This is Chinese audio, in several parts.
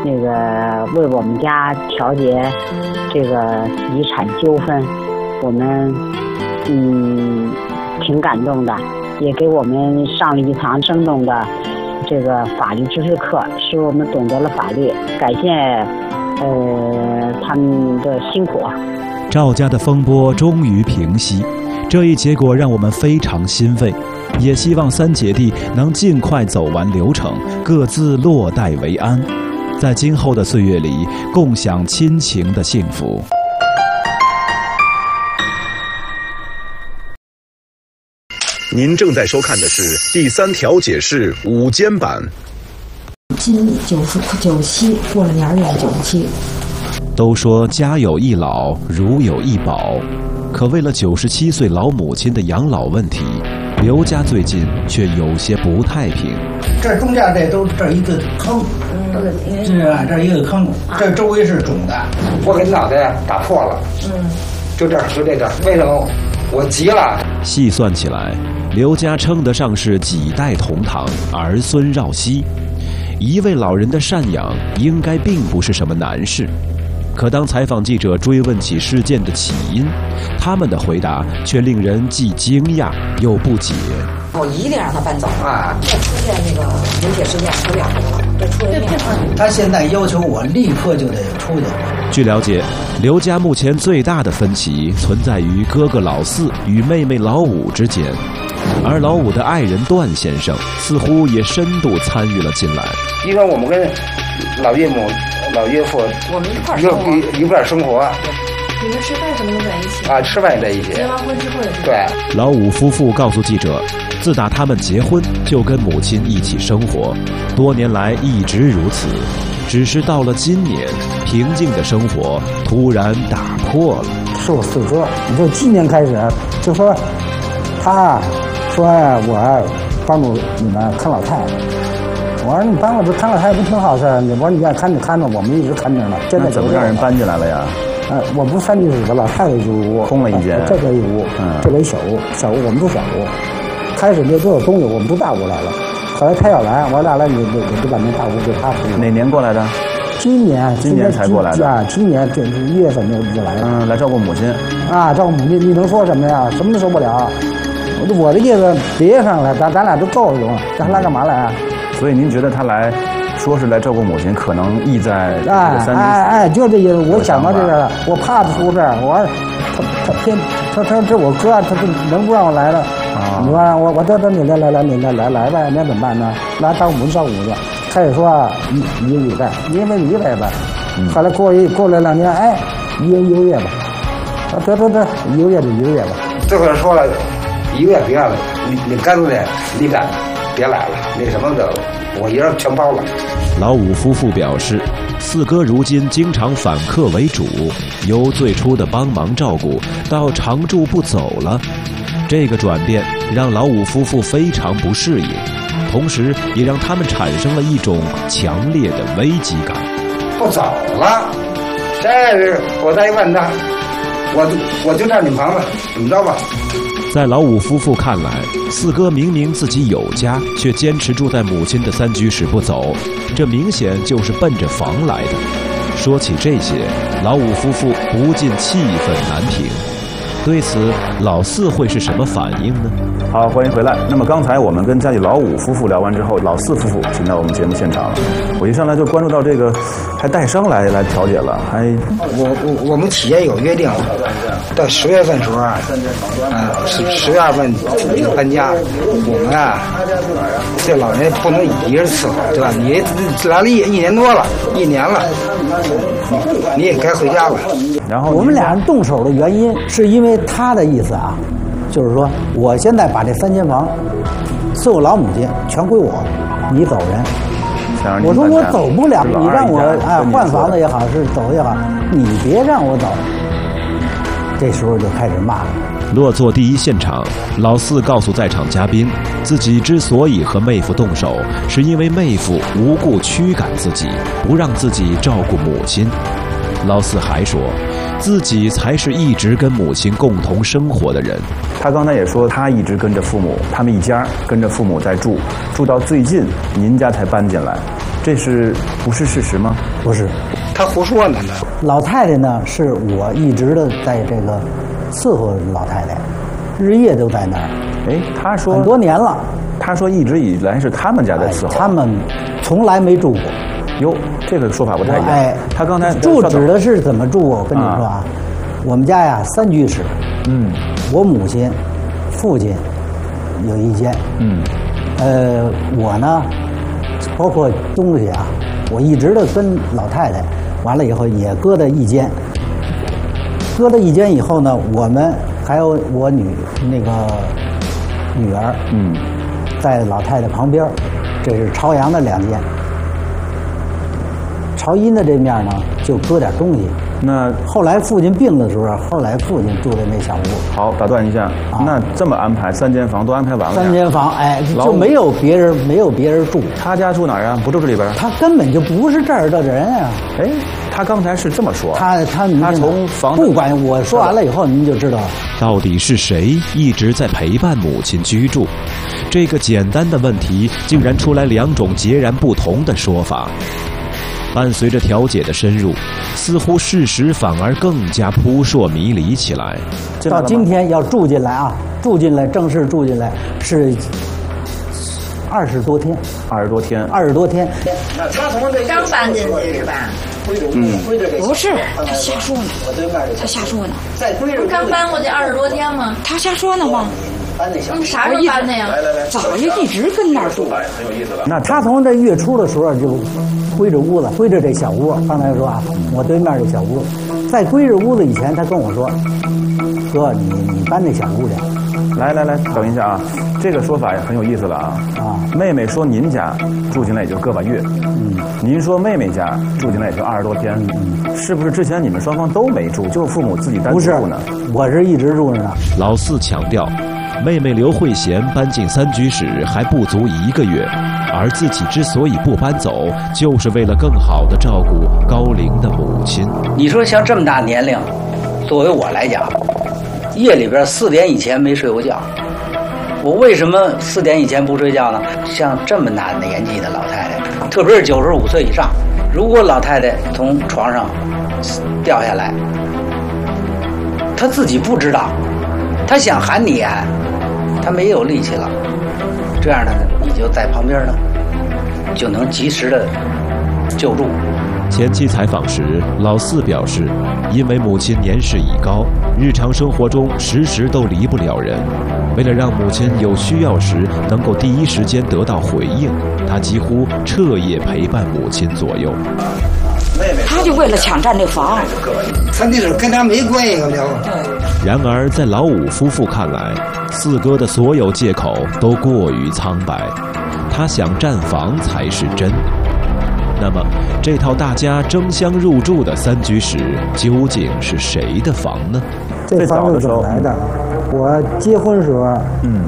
那个为我们家调节这个遗产纠纷，我们挺感动的，也给我们上了一堂生动的这个法律知识课，使我们懂得了法律。感谢他们的辛苦。 赵家的风波终于平息，这一结果让我们非常欣慰，也希望三姐弟能尽快走完流程，各自落袋为安，在今后的岁月里共享亲情的幸福。 您正在收看的是第3调解室午间版。 今97，过了年也97。 都说家有一老，如有一宝，可为了97岁老母亲的养老问题，刘家最近却有些不太平。 这中间这一个坑，这一个坑，这周围是肿的。 我给脑袋打破了，就这儿，为什么？我急了。 细算起来，刘家称得上是几代同堂，儿孙绕膝，一位老人的赡养应该并不是什么难事。可当采访记者追问起事件的起因，他们的回答却令人既惊讶又不解。 我一定让他搬走啊！再出现那个流血事件不了，这出现他现在要求我立刻就得出去。 据了解，刘家目前最大的分歧存在于哥哥老四与妹妹老五之间，而老五的爱人段先生似乎也深度参与了进来。 因为我们跟老岳母、老岳父我们一块生活， 一块生活。 你们吃饭什么都在一起啊，吃饭也在一起。 结完婚之后也是。 对。 老五夫妇告诉记者，自打他们结婚就跟母亲一起生活，多年来一直如此。只是到了今年，平静的生活突然打破了。 是我四哥，你说今年开始就说他说我帮助你们看老太太。我说你帮我这看老太太不挺好事？我说你愿看着，我们一直看着呢。现在怎么让人搬进来了呀？ 我不是3居室的老太太一屋， 空了一间， 这个一屋，这个一小屋，我们住小屋。开始那都有东西，我们住大屋来了。后来他要来，我说来，你就把那大屋给他住。 哪年过来的？ 今年才过来的啊！今年这1月份就来了。 来照顾母亲。 啊，照顾母亲，你能说什么呀？什么都说不了。我的意思别上来，咱俩都够用，他来干嘛来啊？ 所以您觉得他来？说是来照顾母亲，可能意在就这意思。我想到这个了，我怕他出事儿。我他这我哥，他能不让我来了？你说我等你来呗，那怎么办呢？来当母亲照顾去。开始说一个礼拜，因为1个礼拜，后来过了2年，一个月吧。得1个月就1个月吧。 最后说了1个月别了，你干脆你敢别来了，那什么的。我一人全包了。 老五夫妇表示，四哥如今经常反客为主，由最初的帮忙照顾到常住不走了。这个转变让老五夫妇非常不适应，同时也让他们产生了一种强烈的危机感。 不走了，这是我再问他，我就占你房子，怎么着吧？ 在老五夫妇看来，四哥明明自己有家，却坚持住在母亲的3居室不走，这明显就是奔着房来的。说起这些，老五夫妇不禁气愤难平。对此，老四会是什么反应呢？ 好，欢迎回来。那么刚才我们跟家里老五夫妇聊完之后，老四夫妇请到我们节目现场了。我一上来就关注到这个，还带伤来调解了，还我们企业有约定，到10月份时候10月2份搬家，我们这老人不能一人伺候，对吧？你来了1年多了，1年了，你也该回家了。 然后我们俩人动手的原因是因为他的意思啊，就是说我现在把这3间房伺候老母亲全归我，你走人。我说我走不了，你让我换房子也好，是走也好，你别让我走。这时候就开始骂了。 落座第一现场，老四告诉在场嘉宾，自己之所以和妹夫动手，是因为妹夫无故驱赶自己，不让自己照顾母亲。老四还说，自己才是一直跟母亲共同生活的人。 他刚才也说，他一直跟着父母，他们一家跟着父母在住到最近您家才搬进来。 这不是事实吗？ 不是， 他胡说呢。 老太太呢，是我一直的在这个伺候老太太，日夜都在那儿。 哎，他说很多年了。 他说一直以来是他们家在伺候， 他们从来没住过。 哟，这个说法不太一样。 哎， 他刚才住指的是怎么住？我跟你说啊，我们家呀3居室，我母亲、父亲有一间，我呢，包括东西啊，我一直的跟老太太，完了以后也搁在一间，搁在一间以后呢，我们还有我女儿，在老太太旁边，这是朝阳的2间。朝阴的这面呢，就搁点东西。 那后来父亲病的时候，后来父亲住的那小屋。 好，打断一下，那这么安排3间房都安排完了 ？3间房，哎，就没有别人住。 他家住哪儿啊？不住这里边？ 他根本就不是这儿的人啊！ 哎，他刚才是这么说。 他从房不管我说完了以后，您就知道到底是谁一直在陪伴母亲居住。这个简单的问题，竟然出来2种截然不同的说法。伴随着调解的深入，似乎事实反而更加扑朔迷离起来。 到今天要住进来啊，正式住进来是20多天。 20多天。 那他从这刚搬进去是吧？ 不是，他瞎说呢。 不是刚搬过去20多天吗？ 他瞎说呢吗？ 啥时候搬的呀？ 早就一直跟那儿住。 那他从这月初的时候就归着屋子，归着这小屋。刚才说啊，我对面这小屋，在归着屋子以前，他跟我说：“哥，你搬那小屋去。” 来，等一下啊，这个说法也很有意思了啊。妹妹说您家住进来也就个把月，您说妹妹家住进来也就20多天，是不是之前你们双方都没住，就是父母自己单独住呢？ 不是，我是一直住着呢。 老四强调，妹妹刘慧贤搬进3居室还不足1个月，而自己之所以不搬走，就是为了更好地照顾高龄的母亲。 你说像这么大年龄，作为我来讲，夜里边4点以前没睡过觉。我为什么4点以前不睡觉呢？像这么大年纪的老太太，特别是95岁以上，如果老太太从床上掉下来，她自己不知道，她想喊你喊，她没有力气了，这样的呢，你就在旁边呢，就能及时的救助。 前期采访时，老四表示，因为母亲年事已高，日常生活中时时都离不了人。为了让母亲有需要时能够第一时间得到回应，他几乎彻夜陪伴母亲左右。 他就为了抢占这房 ，3居室跟他没关系了。 然而，在老五夫妇看来，四哥的所有借口都过于苍白，他想占房才是真。那么，这套大家争相入住的3居室究竟是谁的房呢？ 这房子怎么来的？我结婚时候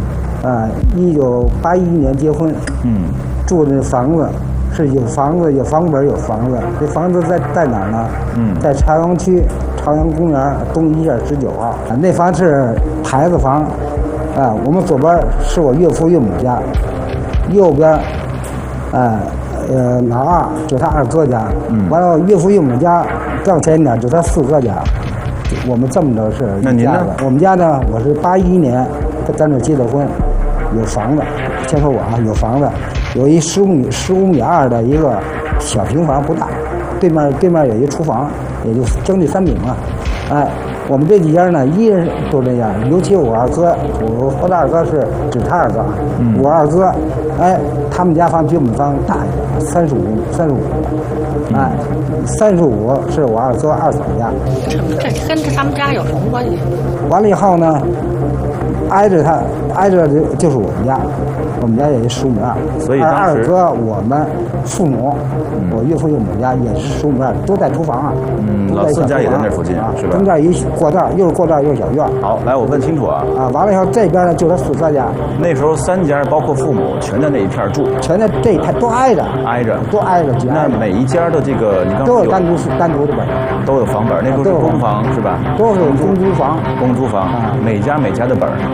，1981年结婚，住的房子是有房子、有房本、有房子。这房子在哪儿呢？在朝阳区朝阳公园东一线19号。那房是牌子房，我们左边是我岳父岳母家，右边，老二就他2哥家，完了岳父岳母家更前一点就他4哥家。我们这么着是一家子。我们家呢，我是81年在那结的婚，有房子，先说我啊，有房子，有一15米2的一个小平房，不大，对面有一厨房，也就将近3米嘛。我们这几家呢，一人都这样，尤其我2哥，我的2哥是指他2哥，我2哥，他们家房比我们房大一点，35，35是我2哥2嫂家。 这跟他们家有什么关系？ 完了以后呢，挨着就是我们家，我们家也是15米2， 所以 2哥我们父母，我岳父岳母家也是15米2，都在厨房啊。 老四家也在那附近是吧？ 中间一过道，又是过道又是小院。 好，来我问清楚啊。 完了以后这边呢就是4哥家。 那时候3家包括父母全在那一片住， 全在这一片都挨着。 那每一家的这个你刚都有单独的本， 都有房本，那时候是公房是吧？ 都是公租房。 每家的本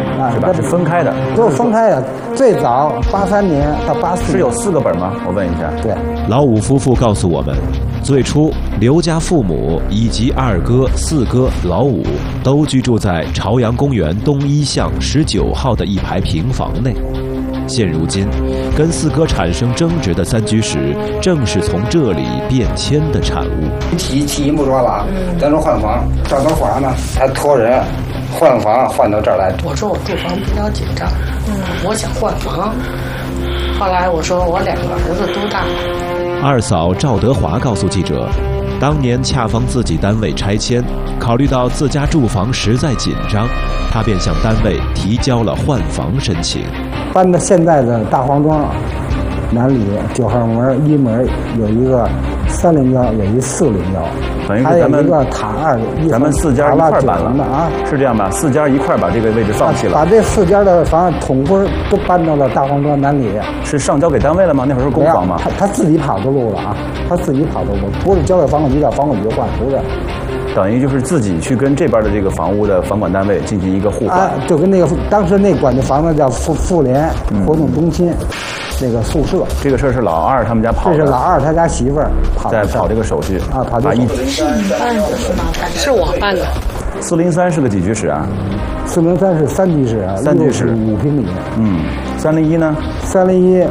是吧？是分开的， 都是分开的。最早83年到84年是有4个本吗？我问一下。 对， 老五夫妇告诉我们，最初刘家父母以及二哥、四哥、老五都居住在朝阳公园东一巷19号的一排平房内。现如今，跟四哥产生争执的3居室，正是从这里变迁的产物。 起不着了，咱说换房，赵德华呢，他托人换房换到这儿来。 我说我住房比较紧张，我想换房。后来我说我2个儿子都大了。 二嫂赵德华告诉记者，当年恰逢自己单位拆迁，考虑到自家住房实在紧张，他便向单位提交了换房申请。 搬到现在的大黄庄南里9号门1门有一个301，有一401， 等于是咱们一个塔2， 咱们4家一块搬了啊， 是这样吧？4家一块把这个位置放弃了， 把这4家的房统归都搬到了大黄庄南里。 是上交给单位了吗？那会儿是公房吗？ 他自己跑的路了啊，他自己跑的路，不是交给房管局的，房管局换，不是。 等于就是自己去跟这边的这个房屋的房管单位进行一个互换， 就跟那个当时那管的房子叫妇联活动中心，那个宿舍。 这个事儿是老二他们家跑的， 这是老二他家媳妇儿在跑这个手续啊，跑这个手续。 是你办的是吗？是我办的。 403是个几居室啊 ？403是3居室啊 ，3居室 5平米。 301呢 ？301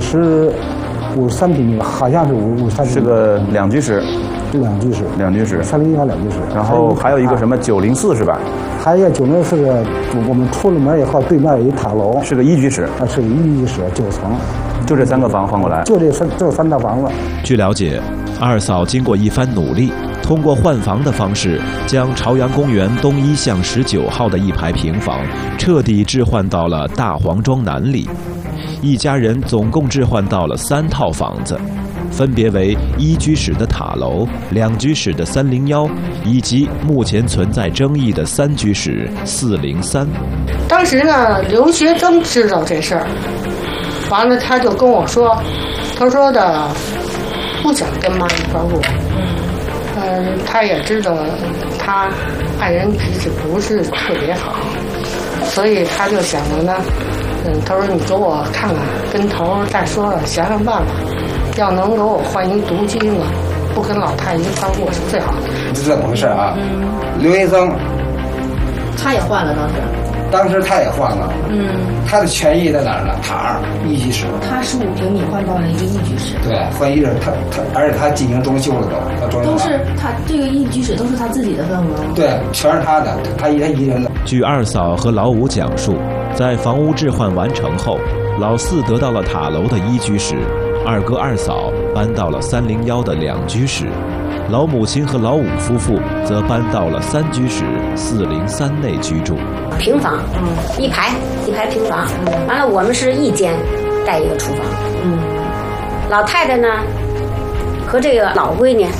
53平米，好像是53。 是个2居室。 2居室 ，2居室 ，301和2居室。 然后还有一个什么904是吧？ 还有一个904是我们出了门以后，对面有一塔楼， 是个1居室啊，是个1居室9层。 就这3个房换过来， 就3套房子。 据了解，二嫂经过一番努力，通过换房的方式，将朝阳公园东一巷19号的一排平房彻底置换到了大黄庄南里。一家人总共置换到了3套房子，分别为1居室的塔楼、2居室的301，以及目前存在争议的3居室403。 当时呢，刘学增知道这事儿，完了他就跟我说，他说的不想跟妈一块住，他也知道他爱人脾气不是特别好，所以他就想着呢，他说你给我看看，跟头再说了，想想办法。要能给我换一独居呢，不跟老太一块过是最好的。 是这么回事啊？刘学增， 他也换了当时他也换了。他的权益在哪儿呢？塔2 1居室。 他15平米换到了一个1居室。 对，换1室，他而且他进行装修了都是他这个1居室都是他自己的份额。 对，全是他的，他一人的。 据二嫂和老五讲述，在房屋置换完成后，老四得到了塔楼的1居室。二哥二嫂搬到了301的2居室，老母亲和老五夫妇则搬到了3居室403内居住。 平房，一排平房，完了我们是1间带一个厨房。老太太呢和这个老闺女，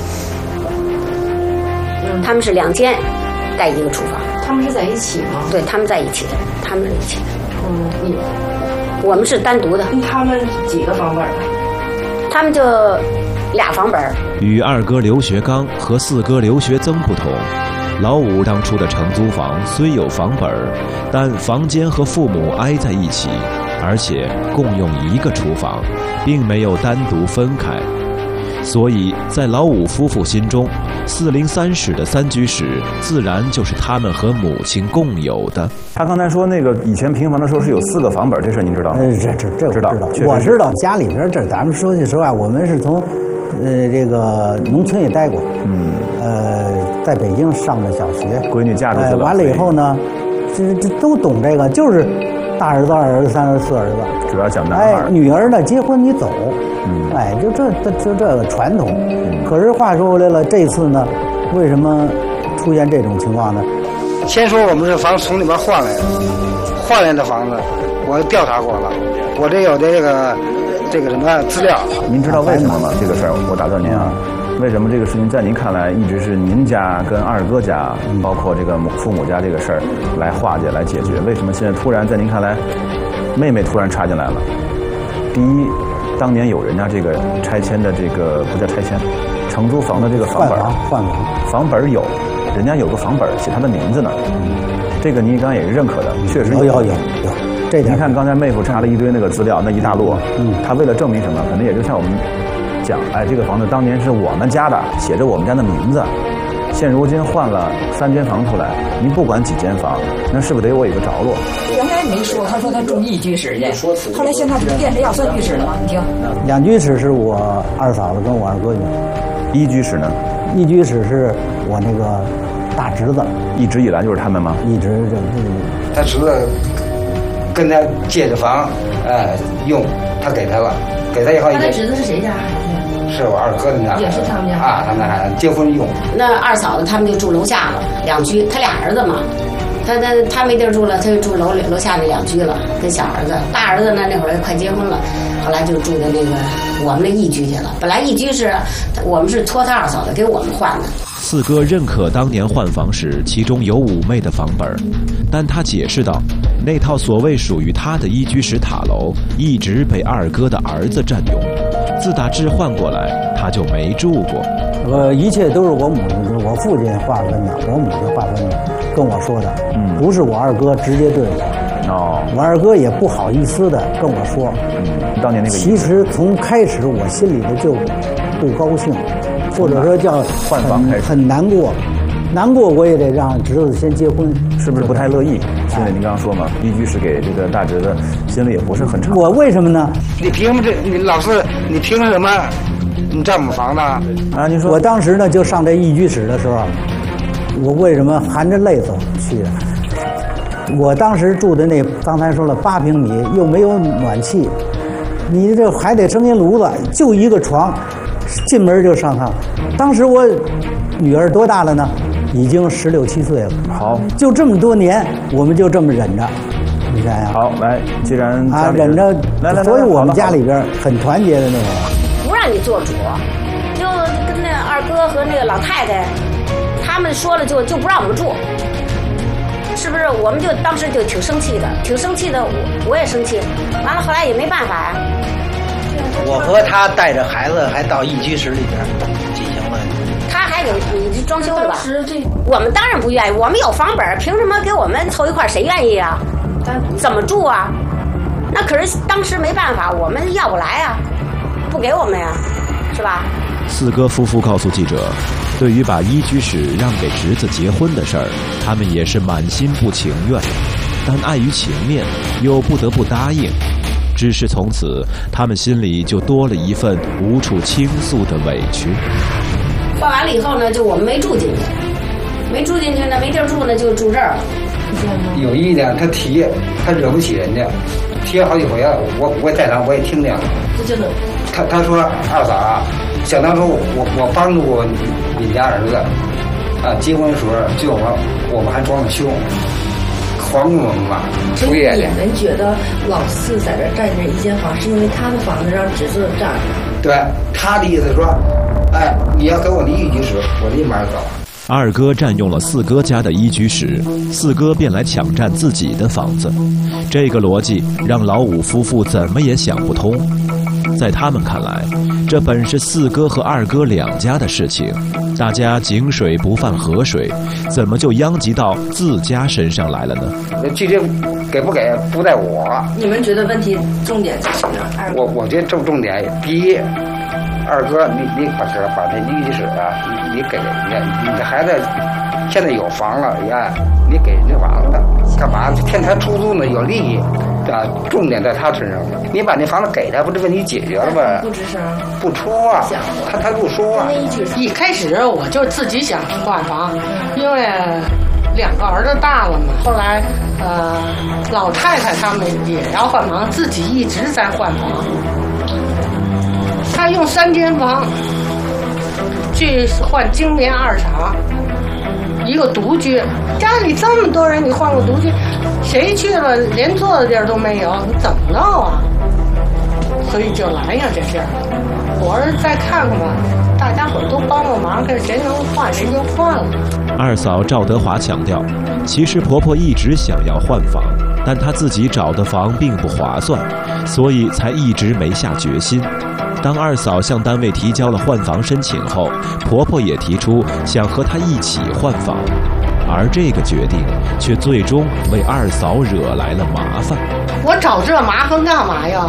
他们是2间带一个厨房。 他们是在一起吗？ 对，他们在一起的，他们是一起的。我们是单独的。 他们几个房本？ 他们就2房本。 与二哥刘学刚和四哥刘学增不同，老五当初的承租房虽有房本，但房间和父母挨在一起，而且共用一个厨房，并没有单独分开。所以在老五夫妇心中，403室的3居室自然就是他们和母亲共有的。 他刚才说那个以前平房的时候是有4个房本，这事您知道吗？ 这知道，我知道。家里边这咱们说句实话，我们是从这个农村也待过，在北京上的小学， 闺女嫁出去了， 完了以后呢，这都懂这个，就是大儿子、2儿子、3儿子、4儿子， 主要讲男孩。 女儿呢结婚你走，就这个传统。可是话说回来了，这次呢，为什么出现这种情况呢？ 先说我们这房从里边换来的房子，我调查过了，我这有这个什么资料。 您知道为什么吗？这个事儿我打断您啊，为什么这个事情在您看来一直是您家跟二哥家，包括这个父母家这个事儿来化解来解决？为什么现在突然在您看来，妹妹突然插进来了？第一，当年有人家这个拆迁的这个不叫拆迁，承租房的这个房本， 换房房本有。 人家有个房本写他的名字呢。这个您刚刚也是认可的，确实有。这点您看刚才妹夫查了一堆那个资料，那一大摞。他为了证明什么？可能也就像我们讲，哎，这个房子当年是我们家的，写着我们家的名字。现如今换了3间房出来，您不管几间房，那是不是得我有个着落？ 原来没说，他说他住1居室去，后来现在不变成要算居室了吗？你听 ，2居室是我二嫂子跟我二哥用 ，1居室呢 ？1居室是我那个大侄子， 一直以来就是他们吗？ 一直就他侄子跟他借着房，用，他给他了，给他以后。 他的侄子是谁家孩子？ 是我二哥的家， 也是他们家啊，他们家孩子结婚用。 那二嫂子他们就住楼下了，2居，他俩儿子嘛，他没地儿住了，他就住楼下那2居了，跟小儿子，大儿子呢那会儿快结婚了，后来就住在那个我们那1居去了。本来1居是我们是托他二嫂子给我们换的。 四哥认可当年换房时其中有妩媚的房本，但他解释道，那套所谓属于他的1居室塔楼一直被二哥的儿子占用，自打置换过来他就没住过。 一切都是我母亲，我父亲划分的，我母亲划分的，跟我说的，不是我二哥直接对我。我二哥也不好意思的跟我说。 当年那个其实从开始我心里头就不高兴，或者说叫换房开始很难过，我也得让侄子先结婚， 是不是不太乐意？现在您刚刚说嘛，1居室给这个大侄子，心里也不是很畅。 我为什么呢？ 你凭什么你老是你凭什么你占我们房呢？ 啊，您说。 我当时呢就上这1居室的时候，我为什么含着泪走去的？我当时住的那刚才说了8平米，又没有暖气，你这还得生烟炉子，就一个床，进门就上炕。当时我女儿多大了呢？已经16、17岁了。 好， 就这么多年，我们就这么忍着。你想想。 好，来，既然忍着， 来， 所以我们家里边很团结的那种。 不让你做主，就跟那二哥和那个老太太，他们说了就不让我们住。是不是？我们就当时就挺生气的，我也生气。完了，后来也没办法呀。 我和他带着孩子还到1居室里边进行了。 他还给你装修的吧？我们当然不愿意，我们有房本，凭什么给我们凑一块？谁愿意啊？怎么住啊？那可是当时没办法，我们要不来啊，不给我们呀，是吧？ 四哥夫妇告诉记者，对于把1居室让给侄子结婚的事儿，他们也是满心不情愿，但碍于情面，又不得不答应。只是从此，他们心里就多了一份无处倾诉的委屈。 换完了以后呢，就我们没住进去呢，没地儿住呢，就住这儿了。 有一点他提，他惹不起人家，提了好几回了，我在场我也听见了。他说二嫂啊，想当初我帮助过你家儿子，结婚时候就我们还装了凶，还给我们嘛。 所以你们觉得老四在这占着1间房，是因为他的房子让侄子占了？ 对，他的意思说，你要给我的1居室，我立马走。 二哥占用了四哥家的1居室，四哥便来抢占自己的房子，这个逻辑让老五夫妇怎么也想不通。在他们看来，这本是四哥和二哥2家的事情，大家井水不犯河水，怎么就殃及到自家身上来了呢？ 具体给不给不在我。 你们觉得问题重点在什么？ 我觉得重点第一，二哥你把这1居室你给人家，你的孩子现在有房了呀，你给人家房子干嘛？骗他出租呢有利益。重点在他身上，你把那房子给他，不这问题解决了吗？ 不吱声， 不说啊，他不说啊。 一开始我就自己想换房，因为2个儿子大了嘛。后来老太太他们也要换房，自己一直在换房。他用3间房去换精棉2厂，一个独居，家里这么多人，你换个独居，谁去了连坐的地儿都没有，你怎么弄啊？所以就来呀这事儿。我是再看看吧，大家伙都帮帮忙，看谁能换谁就换了。 二嫂赵德华强调，其实婆婆一直想要换房，但她自己找的房并不划算，所以才一直没下决心。 当二嫂向单位提交了换房申请后，婆婆也提出想和她一起换房，而这个决定却最终为二嫂惹来了麻烦。 我找这麻烦干嘛呀？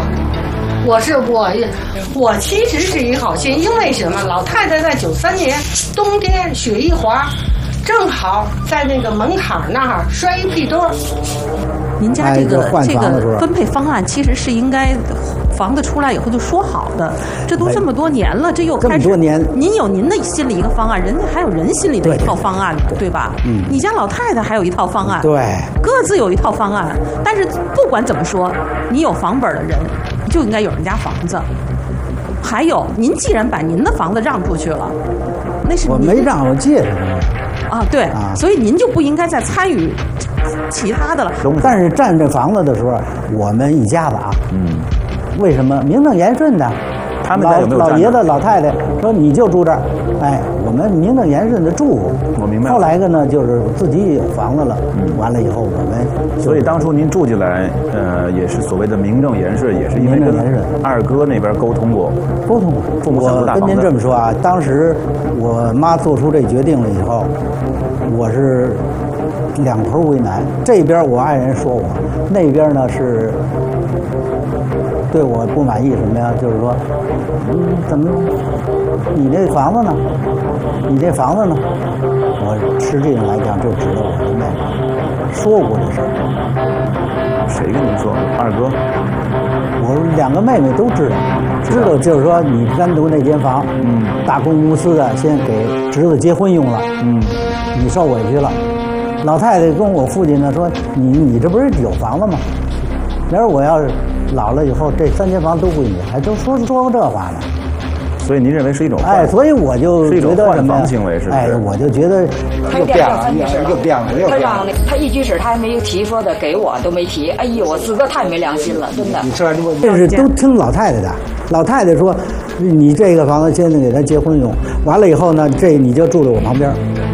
我其实是一好心，因为什么？老太太在93年冬天雪一滑，正好在那个门槛那儿摔一屁墩儿。 您家这个分配方案其实是应该房子出来以后就说好的，这都这么多年了，这又开始。 这么多年， 您有您的心里一个方案，人家还有人心里的一套方案的，对吧？ 嗯。 你家老太太还有一套方案， 对， 各自有一套方案。但是不管怎么说，你有房本的人就应该有人家房子。还有，您既然把您的房子让出去了，那是我没让，我借的。 啊，对啊，所以您就不应该再参与其他的了。 但是占这房子的时候，我们一家子啊，为什么名正言顺的？ 他们家有没有老爷子、老太太说你就住这儿，哎，我们名正言顺的住。 我明白。 后来呢，就是自己有房子了，完了以后我们。 所以当初您住进来，也是所谓的名正言顺，也是因为跟二哥那边沟通过。 沟通过。 父母想住大房子。 我跟您这么说啊，当时我妈做出这决定了以后，我是两头为难。这边我爱人说我，那边呢是对我不满意什么呀？就是说，怎么你这房子呢？你这房子呢？我实际上来讲就知道我的妹妹说过这事儿。 谁跟您说？二哥。 我两个妹妹都知道，就是说你单独那间房，大公司的先给侄子结婚用了，你受委屈了。老太太跟我父亲呢说，你这不是有房子吗？要是我要是老了以后，这3间房都归你，还都说过这话呢。 所以您认为是一种所以我就觉得换房行为是？ 我就觉得又变了。 他一居室他还没提说的给我都没提，哎呦，我四哥太没良心了，真的。 这是都听老太太的，老太太说，你这个房子现在给他结婚用，完了以后呢，这你就住在我旁边，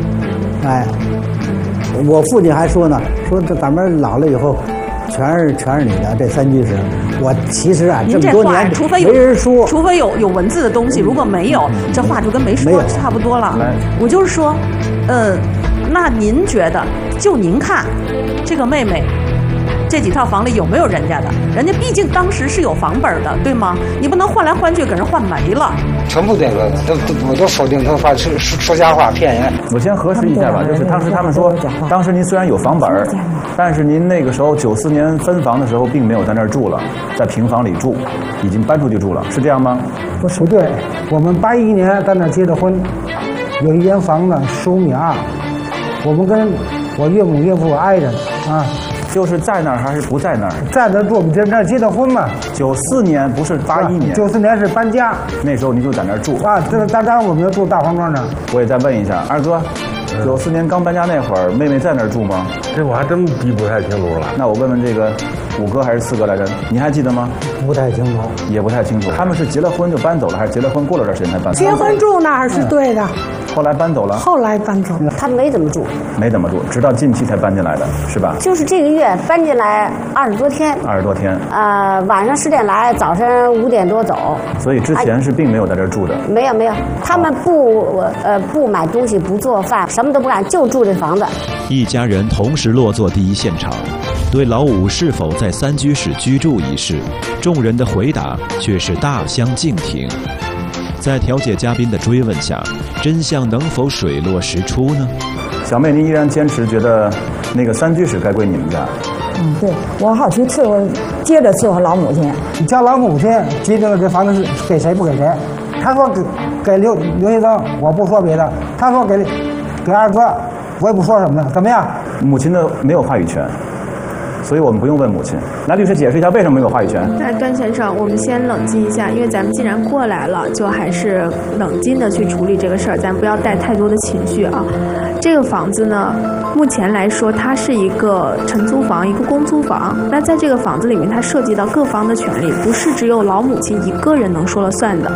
我父亲还说呢，说这咱们老了以后。全是你的这3居室，我其实啊这么多年没人说， 除非有文字的东西，如果没有，这话就跟没说差不多了。我就是说，那您觉得，就您看，这个妹妹这几套房里有没有人家的？人家毕竟当时是有房本的，对吗？你不能换来换去给人换没了。 全部这个我都否定，他说瞎话骗人。 我先核实一下吧，就是当时他们说，当时您虽然有房本，但是您那个时候94年分房的时候，并没有在那儿住了，在平房里住，已经搬出去住了，是这样吗？ 不对，我们81年在那结的婚，有一间房子15.2米，我们跟我岳母岳父挨着啊。 就是在那儿还是不在那儿？ 在那住，我们在那结的婚嘛。 94年不是81年 ？94年是搬家， 那时候你就在那儿住啊？这当然我们要住大黄庄那儿。 我也再问一下，二哥，94年刚搬家那会儿，妹妹在那儿住吗？ 这我还真记不太清楚了。 那我问问这个5哥还是4哥来着？你还记得吗？ 不太清楚， 也不太清楚。他们是结了婚就搬走了，还是结了婚过了段时间才搬走？ 结婚住那儿是对的， 后来搬走了。 后来搬走了， 他没怎么住， 没怎么住，直到近期才搬进来的，是吧？ 就是这个月搬进来20多天。 20多天。 晚上10点来，早晨5点多走。 所以之前是并没有在这儿住的。 没有，他们不买东西，不做饭，什么都不干，就住这房子。 一家人同时落座第一现场，对老五是否在3居室居住一事，众人的回答却是大相径庭。在调解嘉宾的追问下，真相能否水落石出呢？ 小妹，您依然坚持觉得那个3居室该归你们家？ 对，我好去伺候，接着伺候老母亲。 你叫老母亲决定了这房子是给谁不给谁？他说给刘先生，我不说别的。他说给二哥，我也不说什么的，怎么样？ 母亲的没有话语权。所以我们不用问母亲。来，律师解释一下为什么没有话语权？ 那段先生，我们先冷静一下，因为咱们既然过来了，就还是冷静的去处理这个事儿，咱不要带太多的情绪啊。这个房子呢，目前来说它是一个承租房，一个公租房。那在这个房子里面，它涉及到各方的权利，不是只有老母亲一个人能说了算的。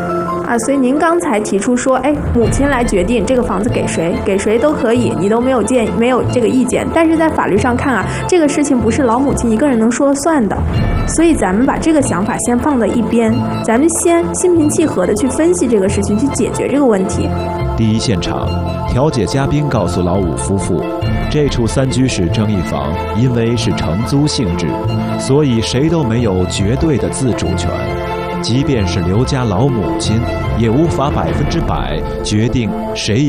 啊，所以您刚才提出说，哎，母亲来决定这个房子给谁都可以，你都没有这个意见。但是在法律上看啊，这个事情不是老母亲一个人能说了算的，所以咱们把这个想法先放在一边，咱们先心平气和的去分析这个事情，去解决这个问题。 第一现场，调解嘉宾告诉老五夫妇，这处3居室争议房因为是承租性质，所以谁都没有绝对的自主权。即便是刘家老母亲，也无法100%决定谁有